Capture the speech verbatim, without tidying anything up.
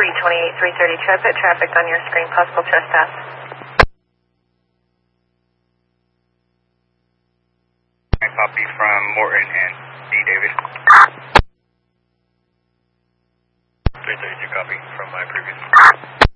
three twenty-eight, three thirty transit traffic on your screen, possible trespass. Copy from Morton and D. David. three thirty-two copy from my previous.